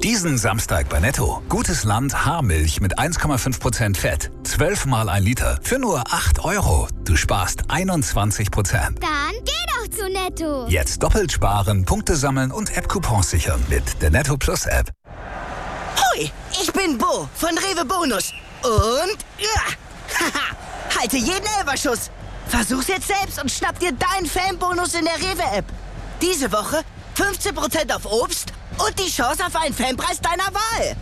Diesen Samstag bei Netto. Gutes Land Haarmilch mit 1,5% Fett. 12 mal 1 Liter für nur 8 €. Du sparst 21%. Dann geh doch zu Netto. Jetzt doppelt sparen, Punkte sammeln und App-Coupons sichern mit der Netto Plus App. Hoi, ich bin Bo von Rewe Bonus. Und halte jeden Elferschuss. Versuch's jetzt selbst und schnapp dir deinen Fanbonus in der Rewe-App. Diese Woche 15% auf Obst und die Chance auf einen Fanpreis deiner Wahl.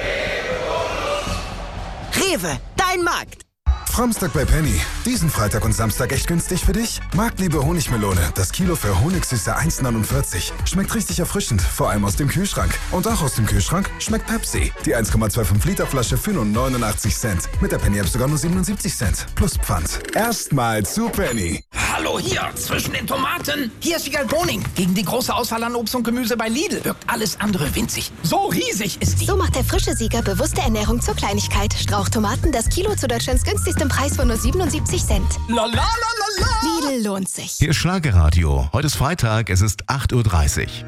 Rewe, dein Markt. Samstag bei Penny. Diesen Freitag und Samstag echt günstig für dich? Marktliebe Honigmelone. Das Kilo für Honigsüße 1,49. Schmeckt richtig erfrischend, vor allem aus dem Kühlschrank. Und auch aus dem Kühlschrank schmeckt Pepsi. Die 1,25 Liter Flasche für nur 89 Cent. Mit der Penny-App sogar nur 77 Cent. Plus Pfand. Erstmal zu Penny. Hallo hier, zwischen den Tomaten. Hier ist Wiegald Boning. Gegen die große Auswahl an Obst und Gemüse bei Lidl wirkt alles andere winzig. So riesig ist die. So macht der frische Sieger bewusste Ernährung zur Kleinigkeit. Strauchtomaten, das Kilo zu Deutschlands günstigstem Preis von nur 77 Cent. La la la la la. Lidl lohnt sich. Hier ist Schlagerradio. Heute ist Freitag, es ist 8:30 Uhr.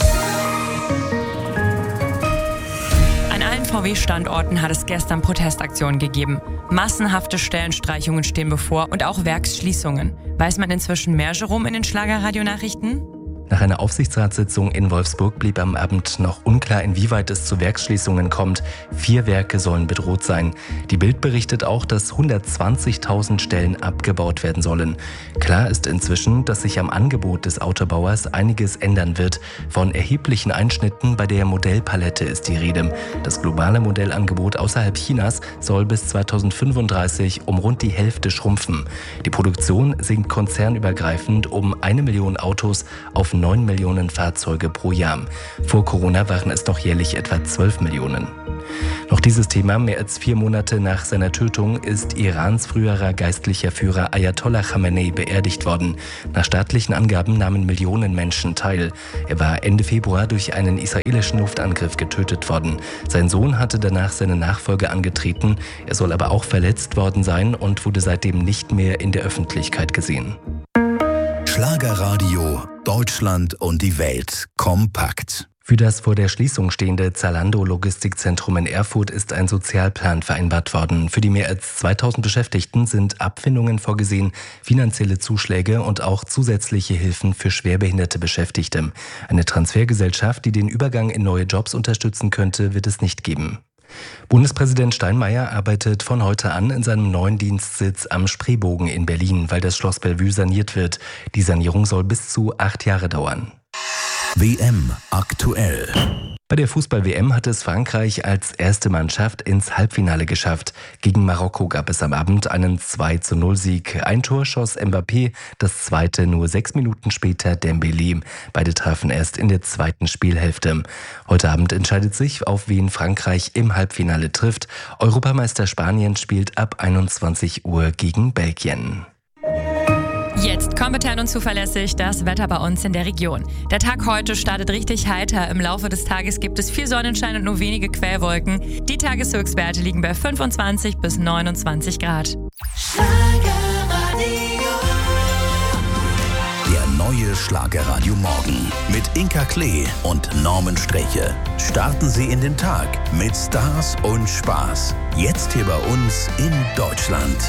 An allen VW-Standorten hat es gestern Protestaktionen gegeben. Massenhafte Stellenstreichungen stehen bevor und auch Werksschließungen. Weiß man inzwischen mehr, Jerome, in den Schlagerradio-Nachrichten? Nach einer Aufsichtsratssitzung in Wolfsburg blieb am Abend noch unklar, inwieweit es zu Werksschließungen kommt. 4 Werke sollen bedroht sein. Die Bild berichtet auch, dass 120.000 Stellen abgebaut werden sollen. Klar ist inzwischen, dass sich am Angebot des Autobauers einiges ändern wird. Von erheblichen Einschnitten bei der Modellpalette ist die Rede. Das globale Modellangebot außerhalb Chinas soll bis 2035 um rund die Hälfte schrumpfen. Die Produktion sinkt konzernübergreifend um 1 Million Autos auf 9 Millionen Fahrzeuge pro Jahr. Vor Corona waren es noch jährlich etwa 12 Millionen. Noch dieses Thema: Mehr als 4 Monate nach seiner Tötung ist Irans früherer geistlicher Führer Ayatollah Khamenei beerdigt worden. Nach staatlichen Angaben nahmen Millionen Menschen teil. Er war Ende Februar durch einen israelischen Luftangriff getötet worden. Sein Sohn hatte danach seine Nachfolge angetreten. Er soll aber auch verletzt worden sein und wurde seitdem nicht mehr in der Öffentlichkeit gesehen. Schlagerradio, Deutschland und die Welt kompakt. Für das vor der Schließung stehende Zalando-Logistikzentrum in Erfurt ist ein Sozialplan vereinbart worden. Für die mehr als 2000 Beschäftigten sind Abfindungen vorgesehen, finanzielle Zuschläge und auch zusätzliche Hilfen für schwerbehinderte Beschäftigte. Eine Transfergesellschaft, die den Übergang in neue Jobs unterstützen könnte, wird es nicht geben. Bundespräsident Steinmeier arbeitet von heute an in seinem neuen Dienstsitz am Spreebogen in Berlin, weil das Schloss Bellevue saniert wird. Die Sanierung soll bis zu 8 Jahre dauern. WM aktuell. Bei der Fußball-WM hat es Frankreich als erste Mannschaft ins Halbfinale geschafft. Gegen Marokko gab es am Abend einen 2:0-Sieg. Ein Tor schoss Mbappé, das zweite nur 6 Minuten später Dembélé. Beide trafen erst in der zweiten Spielhälfte. Heute Abend entscheidet sich, auf wen Frankreich im Halbfinale trifft. Europameister Spanien spielt ab 21 Uhr gegen Belgien. Jetzt kompetent und zuverlässig das Wetter bei uns in der Region. Der Tag heute startet richtig heiter. Im Laufe des Tages gibt es viel Sonnenschein und nur wenige Quellwolken. Die Tageshöchstwerte liegen bei 25 bis 29 Grad. Der neue Schlagerradio Morgen mit Inka Klee und Norman Streche. Starten Sie in den Tag mit Stars und Spaß. Jetzt hier bei uns in Deutschland.